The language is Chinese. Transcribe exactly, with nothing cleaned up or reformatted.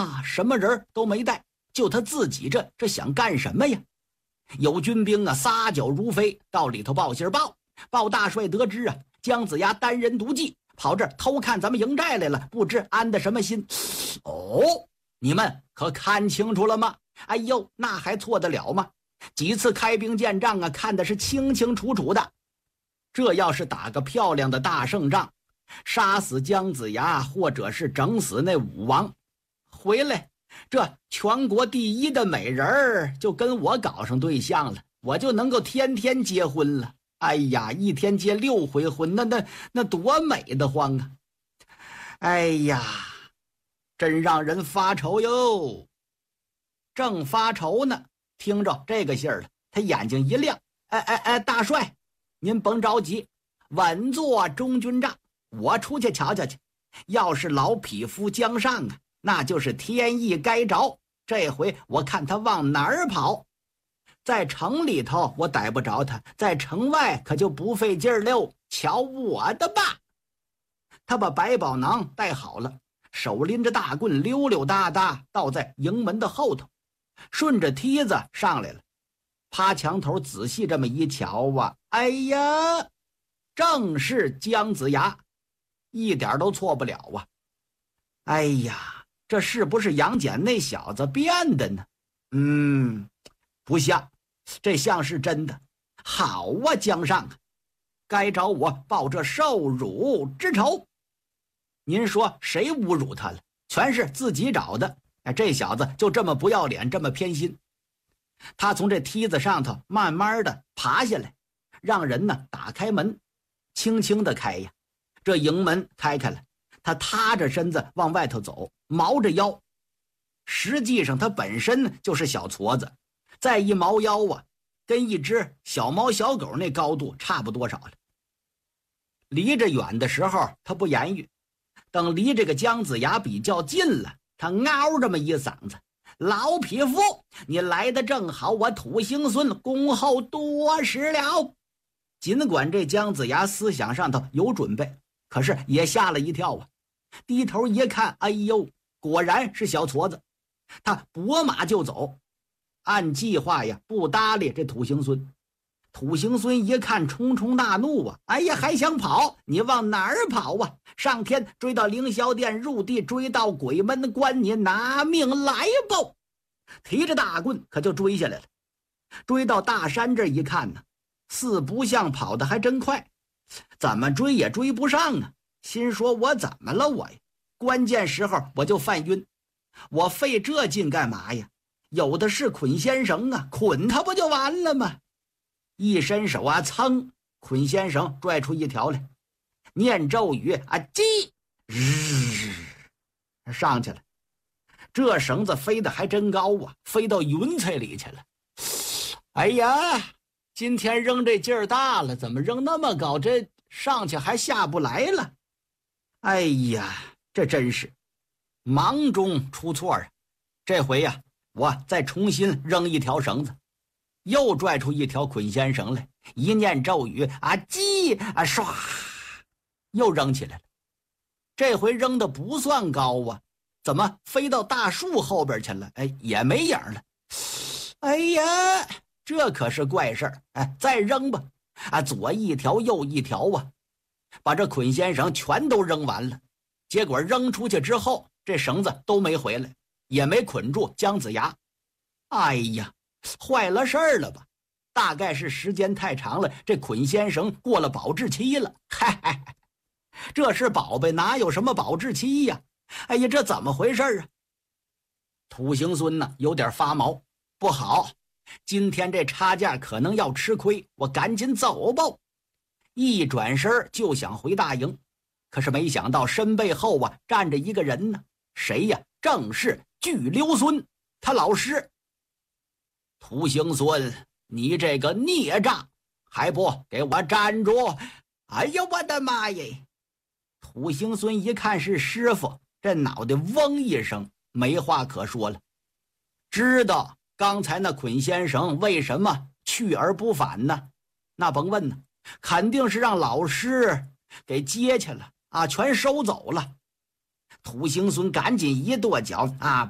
啊，什么人都没带，就他自己这这想干什么呀？有军兵啊，撒脚如飞，到里头报信报。报大帅得知啊，姜子牙单人独骑，跑这儿偷看咱们营寨来了，不知安的什么心。哦，你们可看清楚了吗？哎呦，那还错得了吗？几次开兵见仗啊，看的是清清楚楚的。这要是打个漂亮的大胜仗，杀死姜子牙，或者是整死那武王，回来这全国第一的美人儿就跟我搞上对象了，我就能够天天结婚了。哎呀，一天结六回婚，那那那多美得慌啊！哎呀，真让人发愁哟。正发愁呢，听着这个信儿了，他眼睛一亮，哎哎哎，大帅，您甭着急，稳坐中军帐，我出去瞧瞧去。要是老匹夫姜尚啊，那就是天意该着。这回我看他往哪儿跑。在城里头我逮不着他，在城外可就不费劲儿溜。瞧我的吧！他把百宝囊带好了，手拎着大棍，溜溜达达倒在营门的后头，顺着梯子上来了。趴墙头仔细这么一瞧啊，哎呀，正是姜子牙，一点都错不了啊！哎呀，这是不是杨戬那小子变的呢？嗯，不像，这像是真的。好啊，姜尚啊，该找我报这受辱之仇。您说谁侮辱他了？全是自己找的。哎，这小子就这么不要脸，这么偏心。他从这梯子上头慢慢的爬下来，让人呢打开门，轻轻的开呀。这营门开开了，他塌着身子往外头走，毛着腰。实际上他本身就是小矬子，再一毛腰啊，跟一只小猫小狗那高度差不多少了。离着远的时候他不言语，等离这个姜子牙比较近了，他嗷这么一嗓子：老匹夫，你来的正好，我土行孙恭候多时了。尽管这姜子牙思想上头有准备，可是也吓了一跳啊。低头一看，哎呦，果然是小矬子。他拨马就走，按计划呀不搭理这土行孙。土行孙一看冲冲大怒啊，哎呀，还想跑？你往哪儿跑啊？上天追到凌霄殿，入地追到鬼门关，你拿命来吧！提着大棍可就追下来了。追到大山这一看呢，四不像跑得还真快，怎么追也追不上啊。心说我怎么了我呀？关键时候我就犯晕，我费这劲干嘛呀？有的是捆仙绳啊，捆他不就完了吗？一伸手啊，噌，捆仙绳拽出一条来，念咒语啊，叽，日上去了。这绳子飞得还真高啊，飞到云彩里去了。哎呀，今天扔这劲儿大了，怎么扔那么高？这上去还下不来了。哎呀，这真是忙中出错啊！这回呀、啊，我再重新扔一条绳子，又拽出一条捆仙绳来，一念咒语啊，叽啊，唰，又扔起来了。这回扔的不算高啊，怎么飞到大树后边去了？哎，也没影了。哎呀，这可是怪事儿！哎，再扔吧，啊，左一条右一条啊，把这捆仙绳全都扔完了。结果扔出去之后，这绳子都没回来，也没捆住姜子牙。哎呀，坏了事儿了吧？大概是时间太长了，这捆仙绳过了保质期了。嗨嗨，这是宝贝，哪有什么保质期呀？哎呀，这怎么回事啊？土行孙呢，有点发毛，不好，今天这差价可能要吃亏，我赶紧走吧。一转身就想回大营，可是没想到身背后啊站着一个人呢。谁呀？正是巨溜孙，他老师。土行孙，你这个孽障，还不给我站住！哎呀，我的妈耶！土行孙一看是师傅，这脑袋嗡一声，没话可说了。知道刚才那捆仙绳为什么去而不返呢？那甭问呢，肯定是让老师给接去了啊，全收走了。土行孙赶紧一跺脚啊，